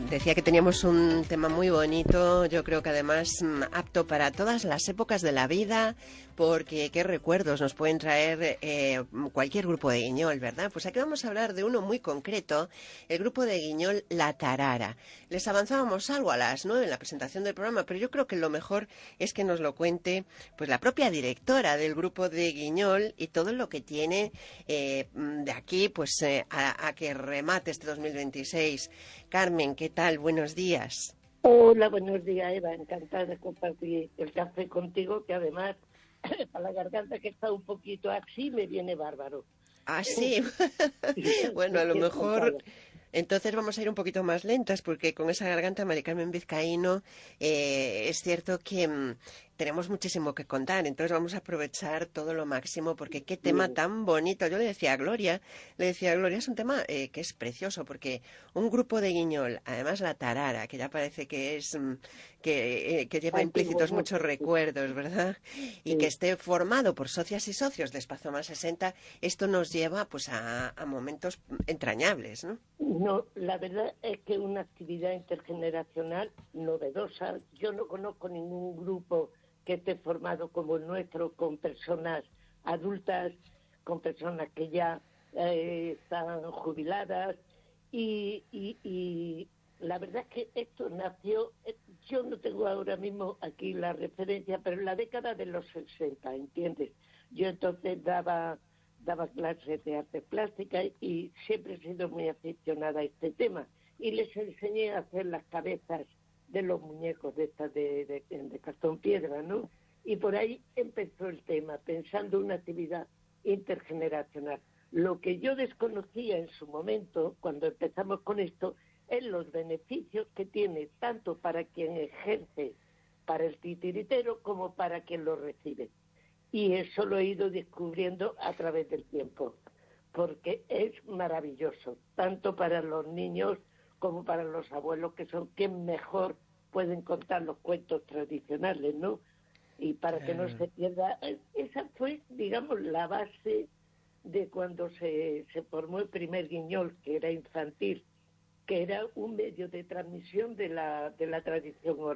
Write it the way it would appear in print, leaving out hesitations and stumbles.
Decía que teníamos un tema muy bonito, yo creo que además apto para todas las épocas de la vida, porque qué recuerdos nos pueden traer cualquier grupo de Guiñol, ¿verdad? Pues aquí vamos a hablar de uno muy concreto, el grupo de Guiñol La Tarara. Les avanzábamos algo a las 9 en la presentación del programa, pero yo creo que lo mejor es que nos lo cuente pues la propia directora del grupo de Guiñol y todo lo que tiene de aquí pues a que remate este 2026. Carmen, ¿qué tal? Buenos días. Hola, buenos días, Eva. Encantada de compartir el café contigo, que además, para la garganta que está un poquito así, me viene bárbaro. Ah, sí. Bueno, a lo mejor entonces vamos a ir un poquito más lentas porque con esa garganta, Mari Carmen Vizcaíno, es cierto que tenemos muchísimo que contar. Entonces vamos a aprovechar todo lo máximo porque qué tema Bien. tan bonito. Yo le decía a Gloria, es un tema que es precioso porque un grupo de Guiñol, además la tarara, que ya parece que es que lleva Antiguo, implícitos ¿no? muchos recuerdos, ¿verdad? Y que Sí. esté formado por socias y socios de Espacio Más 60, esto nos lleva pues a momentos entrañables, ¿no? No, la verdad es que una actividad intergeneracional novedosa. Yo no conozco ningún grupo que esté formado como el nuestro, con personas adultas, con personas que ya están jubiladas, y la verdad es que esto nació, yo no tengo ahora mismo aquí la referencia, pero en la década de los 60, ¿entiendes? Yo entonces daba clases de arte plástica y siempre he sido muy aficionada a este tema. Y les enseñé a hacer las cabezas de los muñecos de estas de cartón piedra, ¿no? Y por ahí empezó el tema, pensando una actividad intergeneracional. Lo que yo desconocía en su momento, cuando empezamos con esto, es los beneficios que tiene tanto para quien ejerce, para el titiritero, como para quien lo recibe. Y eso lo he ido descubriendo a través del tiempo, porque es maravilloso, tanto para los niños como para los abuelos, que son quien mejor pueden contar los cuentos tradicionales, ¿no? Y para que no Claro. se pierda, esa fue, digamos, la base de cuando se formó el primer Guiñol, que era infantil, que era un medio de transmisión de la tradición oral.